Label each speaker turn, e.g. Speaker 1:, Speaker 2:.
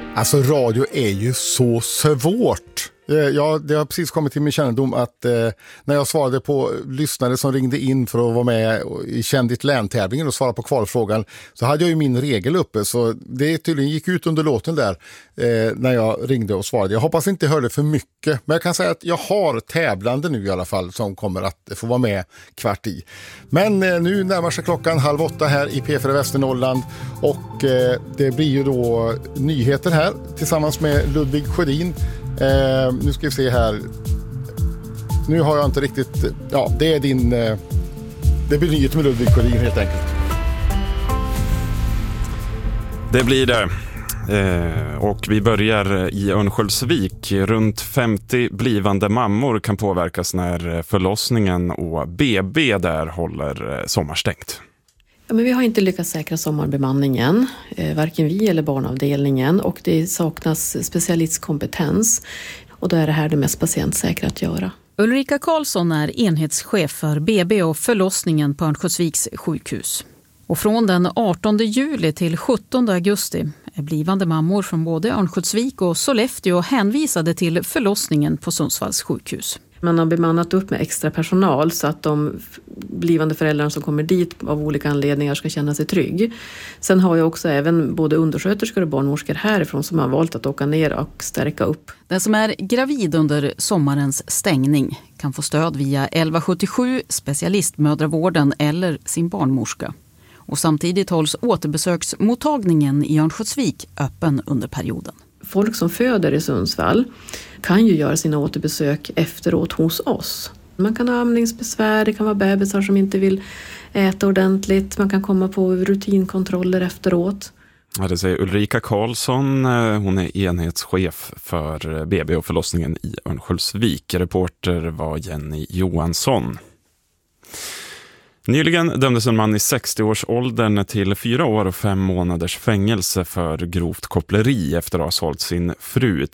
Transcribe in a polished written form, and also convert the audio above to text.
Speaker 1: Alltså radio är ju så svårt. Det har precis kommit till min kännedom att när jag svarade på lyssnare som ringde in för att vara med i Känd ditt län-tävlingen och svara på kvalfrågan, så hade jag ju min regel uppe, så det tydligen gick ut under låten där när jag ringde och svarade. Jag hoppas inte jag hörde för mycket, men jag kan säga att jag har tävlande nu i alla fall som kommer att få vara med kvart i. Men nu närmar sig klockan 7:30 här i P4 Västernorrland och det blir ju då nyheter här tillsammans med Ludvig Sjödin. Nu ska vi se här. Nu har jag inte riktigt... Ja, det är din... det blir nyhet med Ludvig Sjödin helt enkelt.
Speaker 2: Det blir det. Och vi börjar i Örnsköldsvik. Runt 50 blivande mammor kan påverkas när förlossningen och BB där håller sommarstängt.
Speaker 3: Ja, men vi har inte lyckats säkra sommarbemanningen, varken vi eller barnavdelningen, och det saknas specialistkompetens, och då är det här det mest patientsäkra att göra.
Speaker 4: Ulrika Karlsson är enhetschef för BB och förlossningen på Örnsköldsviks sjukhus. Och från den 18 juli till 17 augusti är blivande mammor från både Örnsköldsvik och Sollefteå hänvisade till förlossningen på Sundsvalls sjukhus.
Speaker 3: Man har bemannat upp med extra personal så att de blivande föräldrarna som kommer dit av olika anledningar ska känna sig trygg. Sen har jag också även både undersköterskor och barnmorskor härifrån som har valt att åka ner och stärka upp.
Speaker 4: Den som är gravid under sommarens stängning kan få stöd via 1177, specialistmödravården eller sin barnmorska. Och samtidigt hålls återbesöksmottagningen i Örnsköldsvik öppen under perioden.
Speaker 3: Folk som föder i Sundsvall kan ju göra sina återbesök efteråt hos oss. Man kan ha amningsbesvär, det kan vara bebisar som inte vill äta ordentligt. Man kan komma på rutinkontroller efteråt.
Speaker 2: Ja, det säger Ulrika Karlsson. Hon är enhetschef för BB och förlossningen i Örnsköldsvik. Reporter var Jenny Johansson. Nyligen dömdes en man i 60-årsåldern till 4 år och 5 månaders fängelse för grovt koppleri efter att ha sålt sin fru